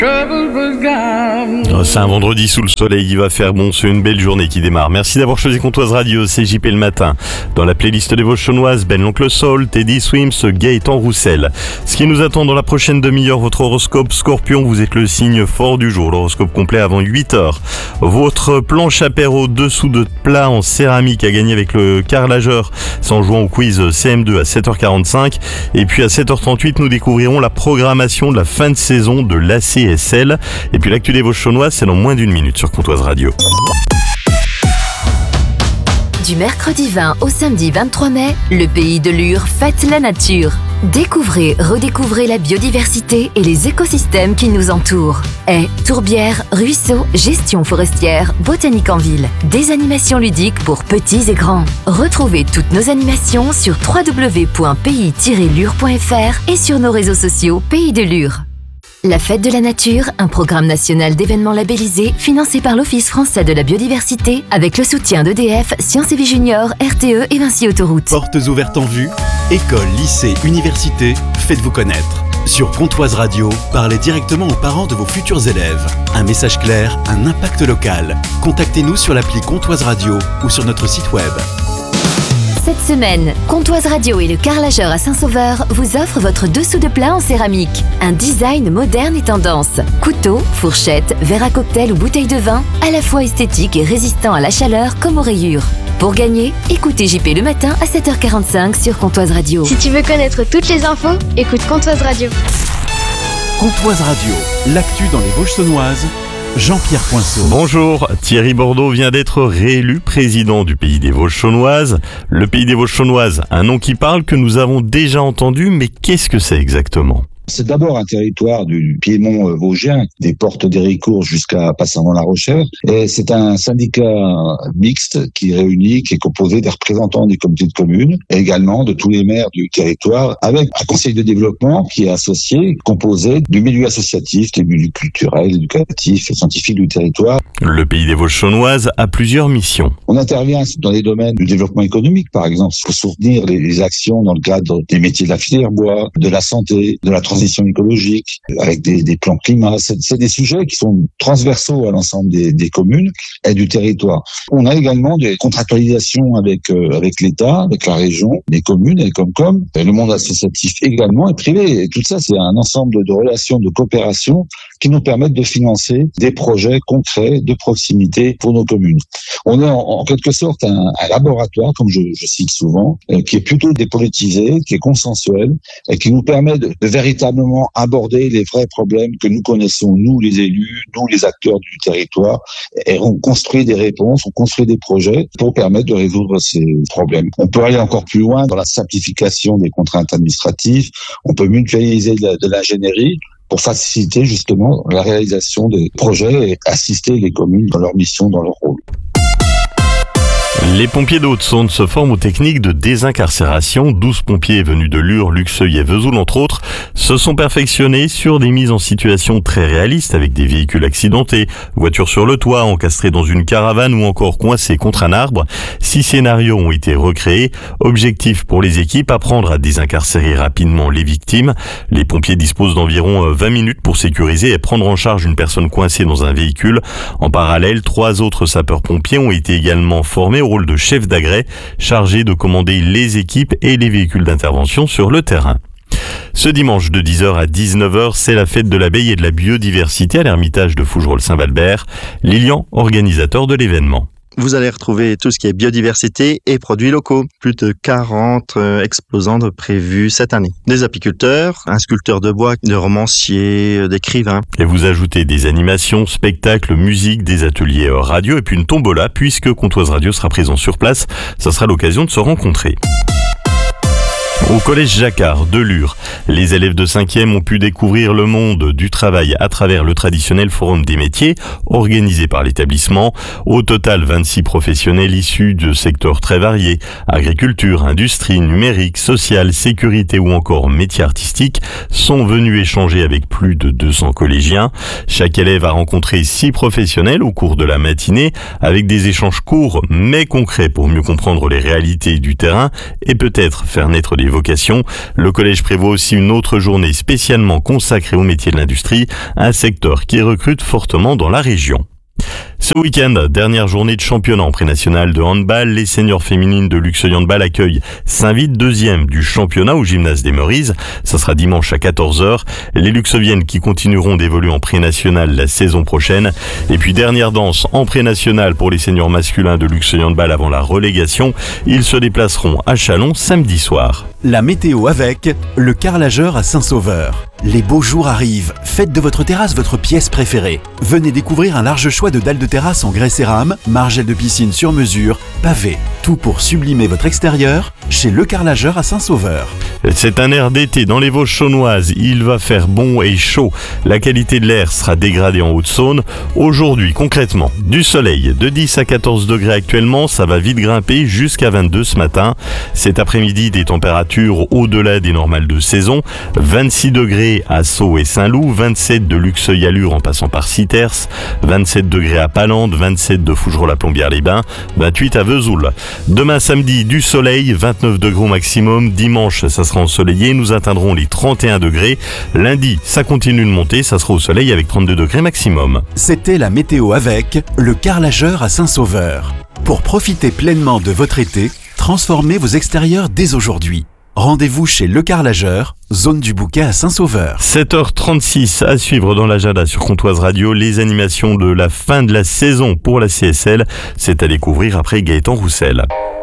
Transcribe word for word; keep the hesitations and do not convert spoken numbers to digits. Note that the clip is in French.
Oh, c'est un vendredi sous le soleil, il va faire bon, c'est une belle journée qui démarre. Merci d'avoir choisi Comtoise Radio, c'est J P le matin. Dans la playlist des Vauchonnoises, Ben l'Oncle Soul, Teddy Swims, Gaëtan Roussel. Ce qui nous attend dans la prochaine demi-heure, votre horoscope Scorpion, vous êtes le signe fort du jour. L'horoscope complet avant huit heures. Votre planche apéro dessous de plat en céramique à gagner avec le carrelageur, c'est en jouant au quiz C M deux à sept heures quarante-cinq. Et puis à sept heures trente-huit, nous découvrirons la programmation de la fin de saison de l'A C S L. Et puis l'actu des Vauchonnoises, c'est dans moins d'une minute sur Comtoise Radio. Du mercredi vingt au samedi vingt-trois mai, le pays de Lure fête la nature. Découvrez, redécouvrez la biodiversité et les écosystèmes qui nous entourent. Haies, tourbières, ruisseaux, gestion forestière, botanique en ville. Des animations ludiques pour petits et grands. Retrouvez toutes nos animations sur w w w point pays tiret lure point f r et sur nos réseaux sociaux Pays de Lure. La Fête de la Nature, un programme national d'événements labellisés financé par l'Office français de la biodiversité avec le soutien d'E D F, Sciences et Vie Junior, R T E et Vinci Autoroute. Portes ouvertes en vue, école, lycée, université, faites-vous connaître. Sur Comtoise Radio, parlez directement aux parents de vos futurs élèves. Un message clair, un impact local. Contactez-nous sur l'appli Comtoise Radio ou sur notre site web. Cette semaine, Comtoise Radio et le carrelageur à Saint-Sauveur vous offrent votre dessous de plat en céramique. Un design moderne et tendance. Couteaux, fourchettes, verres à cocktail ou bouteilles de vin, à la fois esthétique et résistant à la chaleur comme aux rayures. Pour gagner, écoutez J P le matin à sept heures quarante-cinq sur Comtoise Radio. Si tu veux connaître toutes les infos, écoute Comtoise Radio. Comtoise Radio, l'actu dans les Vauchonnoises. Jean-Pierre Poinceau. Bonjour, Thierry Bordeaux vient d'être réélu président du Pays des Vauchonnoises. Le Pays des Vauchonnoises, un nom qui parle que nous avons déjà entendu, mais qu'est-ce que c'est exactement ? C'est d'abord un territoire du Piémont vosgien, des portes d'Héricourt jusqu'à Passavant-la Rochère. Et c'est un syndicat mixte qui réunit, qui est composé des représentants des comités de communes et également de tous les maires du territoire, avec un conseil de développement qui est associé, composé du milieu associatif, des milieux culturels, éducatifs et scientifiques du territoire. Le Pays des Vauchonnoises a plusieurs missions. On intervient dans les domaines du développement économique, par exemple. Il faut soutenir les actions dans le cadre des métiers de la filière bois, de la santé, de la transition écologique, avec des, des plans climat. C'est, c'est des sujets qui sont transversaux à l'ensemble des, des communes et du territoire. On a également des contractualisations avec euh, avec l'État, avec la région, les communes et les Comcom, et le monde associatif également et privé. Et tout ça, c'est un ensemble de, de relations de coopération qui nous permettent de financer des projets concrets de proximité pour nos communes. On est en, en quelque sorte un, un laboratoire, comme je, je cite souvent, euh, qui est plutôt dépolitisé, qui est consensuel et qui nous permet de, de véritablement aborder les vrais problèmes que nous connaissons, nous les élus, nous les acteurs du territoire, et on construit des réponses, on construit des projets pour permettre de résoudre ces problèmes. On peut aller encore plus loin dans la simplification des contraintes administratives, on peut mutualiser de, de l'ingénierie pour faciliter justement la réalisation des projets et assister les communes dans leur mission, dans leur rôle. Les pompiers de Haute-Saône se forment aux techniques de désincarcération. douze pompiers venus de Lure, Luxeuil et Vesoul, entre autres, se sont perfectionnés sur des mises en situation très réalistes avec des véhicules accidentés, voitures sur le toit, encastrées dans une caravane ou encore coincées contre un arbre. Six scénarios ont été recréés. Objectif pour les équipes, apprendre à désincarcérer rapidement les victimes. Les pompiers disposent d'environ vingt minutes pour sécuriser et prendre en charge une personne coincée dans un véhicule. En parallèle, trois autres sapeurs-pompiers ont été également formés au rôle de chef d'agrès, chargé de commander les équipes et les véhicules d'intervention sur le terrain. Ce dimanche de dix heures à dix-neuf heures, c'est la fête de l'abeille et de la biodiversité à l'Ermitage de Fougerolles-Saint-Valbert. Lilian, organisateur de l'événement. Vous allez retrouver tout ce qui est biodiversité et produits locaux. Plus de quarante euh, exposants de prévus cette année. Des apiculteurs, un sculpteur de bois, des romanciers, euh, d'écrivains. Et vous ajoutez des animations, spectacles, musique, des ateliers radio et puis une tombola puisque Comtoise Radio sera présent sur place. Ça sera l'occasion de se rencontrer. Au collège Jacquard de Lure, les élèves de cinquième ont pu découvrir le monde du travail à travers le traditionnel forum des métiers organisé par l'établissement. Au total, vingt-six professionnels issus de secteurs très variés, agriculture, industrie, numérique, social, sécurité ou encore métiers artistiques, sont venus échanger avec plus de deux cents collégiens. Chaque élève a rencontré six professionnels au cours de la matinée avec des échanges courts mais concrets pour mieux comprendre les réalités du terrain et peut-être faire naître des vocations vocations. Le collège prévoit aussi une autre journée spécialement consacrée aux métiers de l'industrie, un secteur qui recrute fortement dans la région. Ce week-end, dernière journée de championnat en pré-national de handball, les seniors féminines de Luxeuil Handball accueillent Saint-Vite, deuxième du championnat au gymnase des Meurises. Ça sera dimanche à quatorze heures. Les Luxeuviennes qui continueront d'évoluer en pré-national la saison prochaine. Et puis dernière danse en pré-national pour les seniors masculins de Luxeuil Handball avant la relégation. Ils se déplaceront à Châlons samedi soir. La météo avec le carrelageur à Saint-Sauveur. Les beaux jours arrivent. Faites de votre terrasse votre pièce préférée. Venez découvrir un large choix de dalles de terrasse en grès cérame, margelles de piscine sur mesure, pavés. Tout pour sublimer votre extérieur chez Le Carrelageur à Saint-Sauveur. C'est un air d'été dans les Vosges chaunoises. Il va faire bon et chaud. La qualité de l'air sera dégradée en Haute-Saône. Aujourd'hui, concrètement, du soleil de dix à quatorze degrés actuellement. Ça va vite grimper jusqu'à vingt-deux ce matin. Cet après-midi, des températures au-delà des normales de saison. vingt-six degrés à Sceaux et Saint-Loup, vingt-sept de Luxeuil à Lure en passant par Citers, vingt-sept degrés à Pallande, vingt-sept de Fougerolles-la-Plombière-les-Bains, vingt-huit à Vesoul. Demain samedi, du soleil, vingt-neuf degrés au maximum. Dimanche, ça sera ensoleillé, nous atteindrons les trente et un degrés. Lundi, ça continue de monter, ça sera au soleil avec trente-deux degrés maximum. C'était la météo avec le Carrelageur à Saint-Sauveur. Pour profiter pleinement de votre été, transformez vos extérieurs dès aujourd'hui. Rendez-vous chez Le Carrelageur, zone du Bouquet à Saint-Sauveur. sept heures trente-six à suivre dans l'agenda sur Comtoise Radio, les animations de la fin de la saison pour la C S L. C'est à découvrir après Gaëtan Roussel.